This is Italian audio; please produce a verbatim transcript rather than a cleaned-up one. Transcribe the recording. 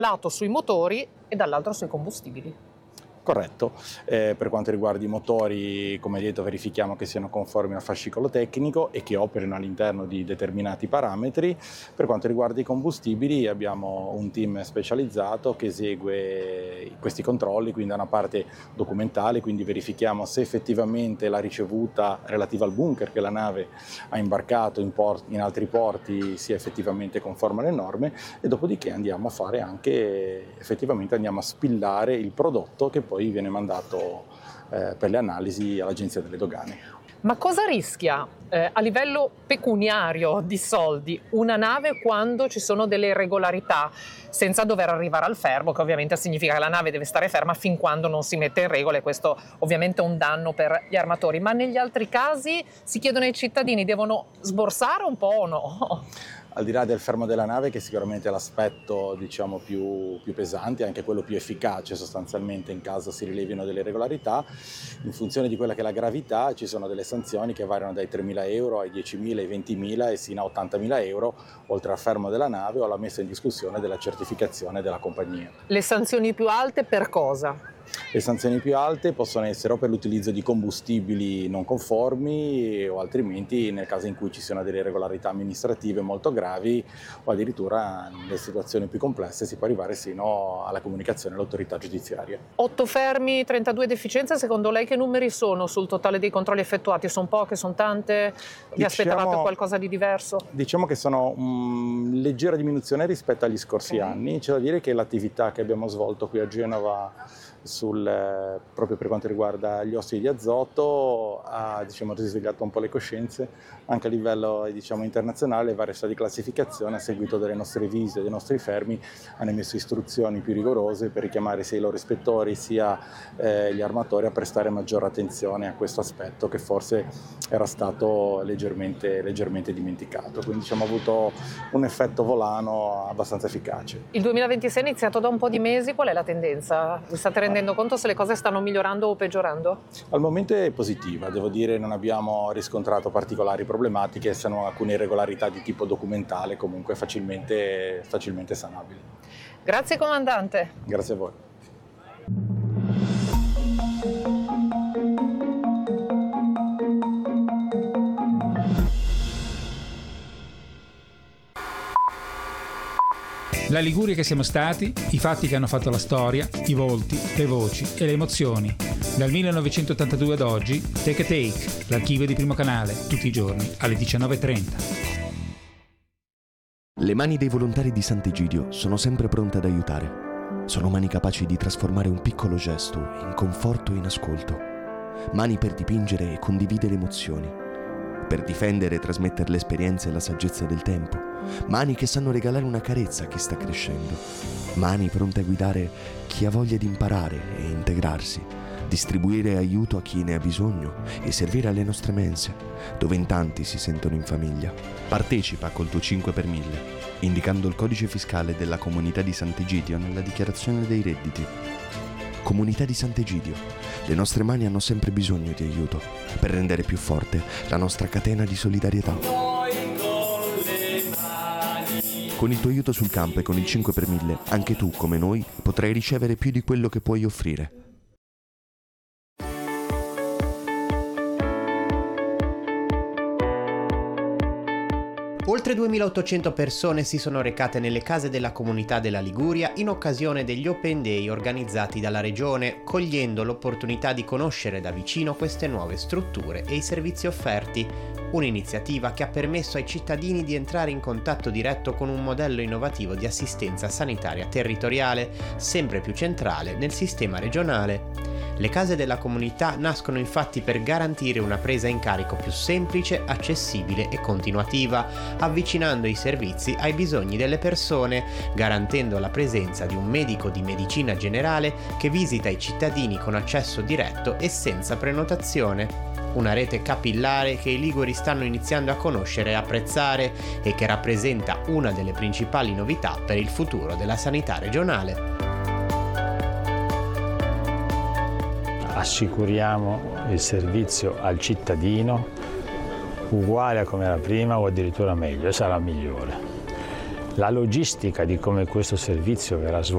lato sui motori e dall'altro sui combustibili. Corretto, eh, per quanto riguarda i motori, come detto, verifichiamo che siano conformi al fascicolo tecnico e che operino all'interno di determinati parametri. Per quanto riguarda i combustibili abbiamo un team specializzato che esegue questi controlli, quindi da una parte documentale, quindi verifichiamo se effettivamente la ricevuta relativa al bunker che la nave ha imbarcato in, port- in altri porti sia effettivamente conforme alle norme, e dopodiché andiamo a fare anche, effettivamente andiamo a spillare il prodotto che poi viene mandato eh, per le analisi all'Agenzia delle Dogane. Ma cosa rischia eh, a livello pecuniario di soldi una nave quando ci sono delle irregolarità, senza dover arrivare al fermo, che ovviamente significa che la nave deve stare ferma fin quando non si mette in regola, e questo ovviamente è un danno per gli armatori. Ma negli altri casi si chiedono ai cittadini, devono sborsare un po' o no? Al di là del fermo della nave, che sicuramente è l'aspetto diciamo più, più pesante, anche quello più efficace sostanzialmente in caso si rilevino delle irregolarità, in funzione di quella che è la gravità ci sono delle sanzioni che variano dai tremila euro ai diecimila, ai ventimila e sino a ottantamila euro, oltre al fermo della nave o alla messa in discussione della certificazione della compagnia. Le sanzioni più alte per cosa? Le sanzioni più alte possono essere o per l'utilizzo di combustibili non conformi, o altrimenti nel caso in cui ci siano delle irregolarità amministrative molto gravi, o addirittura nelle situazioni più complesse si può arrivare sino alla comunicazione all'autorità giudiziaria. otto fermi, trentadue deficienze, secondo lei che numeri sono sul totale dei controlli effettuati? Sono poche, sono tante? Vi Diciamo, aspettavate qualcosa di diverso? Diciamo che sono una leggera diminuzione rispetto agli scorsi okay. anni. C'è da dire che l'attività che abbiamo svolto qui a Genova sul, eh, proprio per quanto riguarda gli ossidi di azoto ha diciamo, risvegliato un po' le coscienze anche a livello diciamo, internazionale. Le varie stati di classificazione, a seguito delle nostre visite, dei nostri fermi, hanno emesso istruzioni più rigorose per richiamare sia i loro ispettori sia eh, gli armatori a prestare maggiore attenzione a questo aspetto che forse era stato leggermente, leggermente dimenticato. Quindi diciamo, ha avuto un effetto volano abbastanza efficace. Il duemilaventisei è iniziato da un po' di mesi, qual è la tendenza? Vi state rendendo conto se le cose stanno migliorando o peggiorando? Al momento è positiva, devo dire, non abbiamo riscontrato particolari problematiche, se non alcune irregolarità di tipo documentale, comunque facilmente, facilmente sanabili. Grazie comandante. Grazie a voi. La Liguria che siamo stati, i fatti che hanno fatto la storia, i volti, le voci e le emozioni. Dal millenovecentottantadue ad oggi, Take a Take, l'archivio di Primo Canale, tutti i giorni alle diciannove e trenta. Le mani dei volontari di Sant'Egidio sono sempre pronte ad aiutare. Sono mani capaci di trasformare un piccolo gesto in conforto e in ascolto. Mani per dipingere e condividere emozioni. Per difendere e trasmettere l'esperienza e la saggezza del tempo. Mani che sanno regalare una carezza a chi sta crescendo. Mani pronte a guidare chi ha voglia di imparare e integrarsi, distribuire aiuto a chi ne ha bisogno e servire alle nostre mense, dove in tanti si sentono in famiglia. Partecipa col tuo cinque per mille, indicando il codice fiscale della Comunità di Sant'Egidio nella dichiarazione dei redditi. Comunità di Sant'Egidio, le nostre mani hanno sempre bisogno di aiuto per rendere più forte la nostra catena di solidarietà. Con il tuo aiuto sul campo e con il cinque per mille, anche tu, come noi, potrai ricevere più di quello che puoi offrire. Oltre duemilaottocento persone si sono recate nelle case della comunità della Liguria in occasione degli Open Day organizzati dalla Regione, cogliendo l'opportunità di conoscere da vicino queste nuove strutture e i servizi offerti. Un'iniziativa che ha permesso ai cittadini di entrare in contatto diretto con un modello innovativo di assistenza sanitaria territoriale, sempre più centrale nel sistema regionale. Le case della comunità nascono infatti per garantire una presa in carico più semplice, accessibile e continuativa, avvicinando i servizi ai bisogni delle persone, garantendo la presenza di un medico di medicina generale che visita i cittadini con accesso diretto e senza prenotazione. Una rete capillare che i liguri stanno iniziando a conoscere e apprezzare e che rappresenta una delle principali novità per il futuro della sanità regionale. Assicuriamo il servizio al cittadino uguale a come era prima o addirittura meglio, sarà migliore. La logistica di come questo servizio verrà svolto